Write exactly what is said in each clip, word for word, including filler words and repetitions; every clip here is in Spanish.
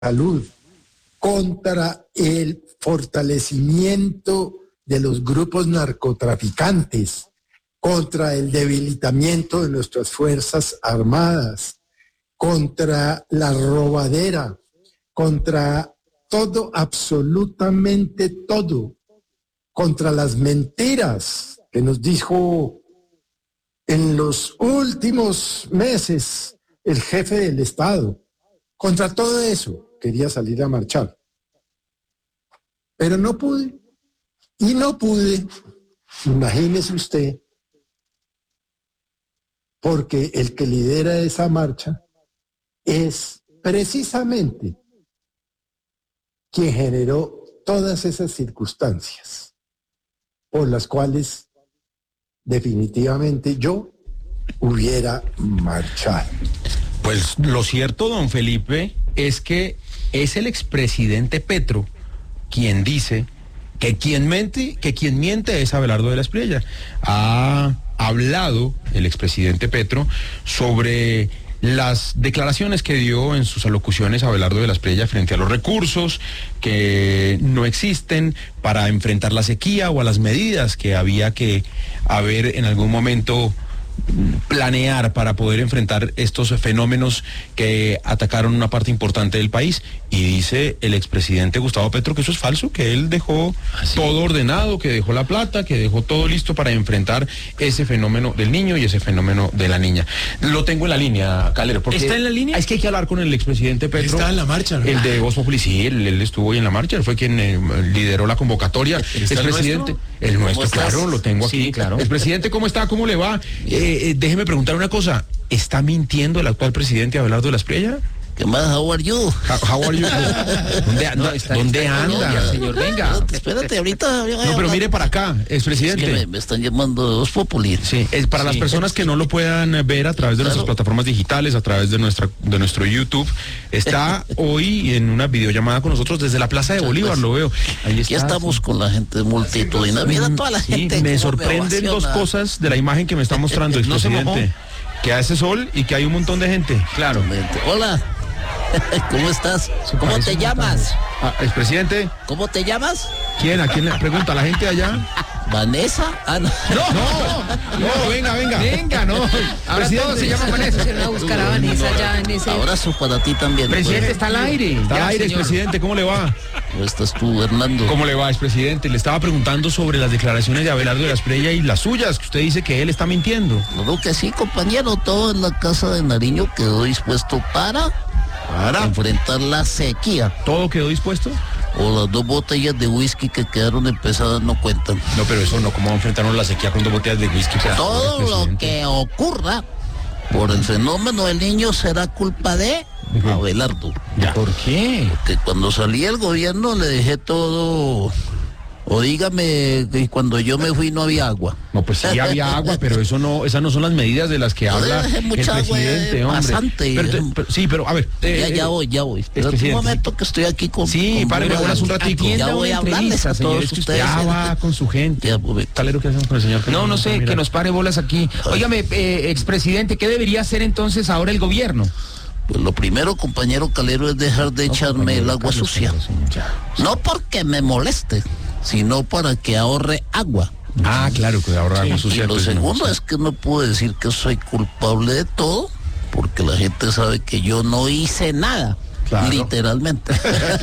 salud, contra el fortalecimiento de los grupos narcotraficantes, contra el debilitamiento de nuestras Fuerzas Armadas, contra la robadera, contra todo, absolutamente todo, contra las mentiras que nos dijo en los últimos meses el jefe del Estado. Contra todo eso quería salir a marchar, pero no pude, y no pude, imagínese usted, porque el que lidera esa marcha es precisamente quien generó todas esas circunstancias por las cuales definitivamente yo hubiera marchado. Pues lo cierto, don Felipe, es que es el expresidente Petro quien dice que quien miente, que quien miente es Abelardo de la Espriella. Ha hablado el expresidente Petro sobre las declaraciones que dio en sus alocuciones Abelardo de la Espriella frente a los recursos que no existen para enfrentar la sequía o a las medidas que había que haber en algún momento planear para poder enfrentar estos fenómenos que atacaron una parte importante del país. Y dice el expresidente Gustavo Petro que eso es falso, que él dejó ¿Así? todo ordenado, que dejó la plata, que dejó todo listo para enfrentar ese fenómeno del niño y ese fenómeno de la niña. Lo tengo en la línea, Calero. Porque ¿Está en la línea? Es que hay que hablar con el expresidente Petro. Está en la marcha, ¿no? El de Voz Populi, sí, él, él estuvo hoy en la marcha, él fue quien eh, lideró la convocatoria. ¿Está el presidente, el nuestro, claro, lo tengo aquí. Sí, claro. El presidente, ¿cómo está? ¿Cómo le va? Eh, eh, déjeme preguntar una cosa. ¿Está mintiendo el actual presidente Abelardo de la Espriella? ¿Qué más? How are you? How, how are you? ¿Dónde, no, está, ¿dónde está anda? Colombia, señor, venga. No, espérate, ahorita. No, pero mire para acá, expresidente. Es que me, me están llamando de Voz Populi. Sí, es para sí. Las personas que no lo puedan ver a través de claro. nuestras plataformas digitales, a través de nuestra de nuestro YouTube, está hoy en una videollamada con nosotros desde la Plaza de Bolívar, lo veo. Ahí está. Ya estamos con la gente multitudinaria. Mira toda la sí, gente. Me sorprenden me dos cosas de la imagen que me está mostrando el expresidente. Que hace sol y que hay un montón de gente. Claro. Hola. ¿Cómo estás? ¿Cómo te llamas? Ah, expresidente. ¿Cómo te llamas? ¿Quién? ¿A quién le pregunta? ¿A la gente de allá? ¿Vanessa? Ah, no. No, no, no, venga, venga. Venga, no. Ahora todos se llaman Vanessa. Se va a buscar a Vanessa ya en ese... Abrazo para ti también. Presidente, pues. Está al aire. Está ya, al aire, señor. Expresidente, ¿cómo le va? ¿Cómo estás tú, Hernando? ¿Cómo le va, expresidente? Le estaba preguntando sobre las declaraciones de Abelardo de la Espriella y las suyas, que usted dice que él está mintiendo. No, que sí, compañero. Todo en la Casa de Nariño quedó dispuesto para... Para enfrentar la sequía. ¿Todo quedó dispuesto? O las dos botellas de whisky que quedaron empezadas no cuentan. No, pero eso no, ¿cómo enfrentaron la sequía con dos botellas de whisky? Todo lo que ocurra por el fenómeno del niño será culpa de Abelardo. Ya. ¿Por qué? Porque cuando salí del gobierno le dejé todo... O dígame, cuando yo me fui no había agua. No, pues sí había agua, pero eso no, esas no son las medidas de las que no habla el presidente, agua, hombre. Bastante, pero, pero, sí, pero a ver. Eh, ya, ya voy, ya voy. Pero un momento que estoy aquí con... Sí, páreme bolas un ratico. Ya voy a hablarles a todos ustedes. Ya va con su gente. Ya, Calero, ¿qué hacemos con el señor? No, no sé, que nos pare bolas aquí. Óigame, eh, expresidente, ¿qué debería hacer entonces ahora el gobierno? Pues lo primero, compañero Calero, es dejar de no, echarme el agua Carlos, sucia. No porque me moleste, sino para que ahorre agua. Ah, claro, que ahorra agua sucia. Y lo segundo es que no puedo decir que soy culpable de todo, porque la gente sabe que yo no hice nada. Claro. Literalmente.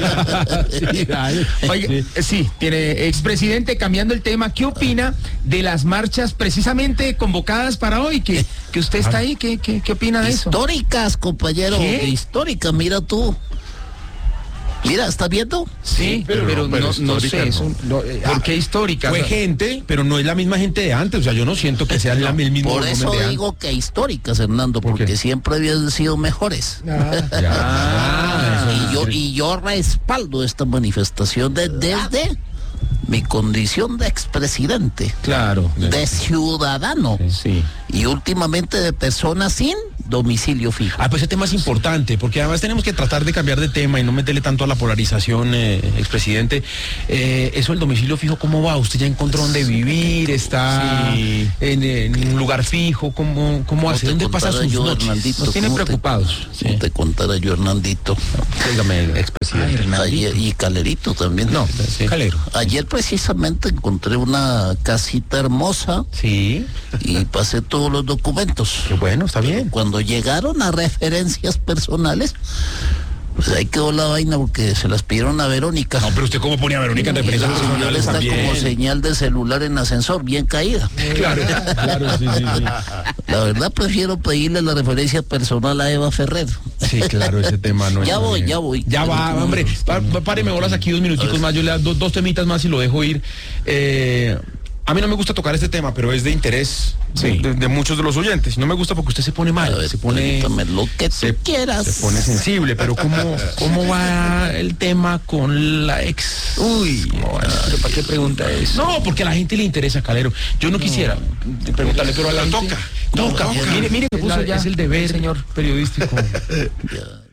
Oye, sí, tiene expresidente, cambiando el tema, ¿qué opina de las marchas precisamente convocadas para hoy? Que, que usted está ahí, ¿qué, qué, qué opina de eso? Históricas, compañero, ¿Qué? históricas, mira tú. Mira, ¿estás viendo? Sí, pero, pero, pero no, no sé, es un, no, eh, ¿por qué histórica? Fue gente, pero no es la misma gente de antes, o sea, yo no siento que sea no, la, el mismo por eso digo antes. Que históricas, Hernando, ¿Por porque qué? Siempre habían sido mejores. Ah, ya. Ah, y, yo, y yo respaldo esta manifestación de, desde mi condición de expresidente. Claro. De ciudadano. Sí. Y últimamente de persona sin domicilio fijo. Ah, pues ese tema es importante, porque además tenemos que tratar de cambiar de tema y no meterle tanto a la polarización, eh, expresidente. Eh, eso el domicilio fijo, ¿cómo va? ¿Usted ya encontró dónde vivir? ¿Está Sí. en, en un lugar fijo? ¿Cómo, cómo hace? te ¿Dónde pasa contara sus yo, noches? Hernandito, Nos tienen ¿cómo te- preocupados. cómo te contara yo, Hernandito. Dígame, expresidente. Ayer, y Calerito también. No, sí. Calero. Ayer precisamente encontré una casita hermosa Sí, y pasé todos los documentos. qué bueno, está bien. Cuando llegaron a referencias personales, pues ahí quedó la vaina porque se las pidieron a Verónica. No, pero usted cómo ponía a Verónica en Y referencias la señora personales está también. como señal de celular en ascensor, bien caída. Claro, claro, sí, sí, sí. La verdad prefiero pedirle la referencia personal a Eva Ferrer. Sí, claro, ese tema no es. Ya voy, bien. ya voy. Ya va, Pero, hombre. Pa- pa- Páreme horas aquí dos minuticos más. Yo le doy dos, dos temitas más y lo dejo ir. Eh, a mí no me gusta tocar este tema, pero es de interés de, Sí. de- de muchos de los oyentes. No me gusta porque usted se pone A mal, ver, se pone, pregúntame lo que tú se, quieras. se pone sensible. Pero ¿cómo, cómo va el tema con la ex? Uy, ¿Cómo va? ¿pero para qué pregunta eso? No, porque a la gente le interesa, Calero. Yo no quisiera preguntarle, pero a la toca. Toca. toca. Mire, mire que puso Es la- ya, es el deber, señor periodístico. Ya.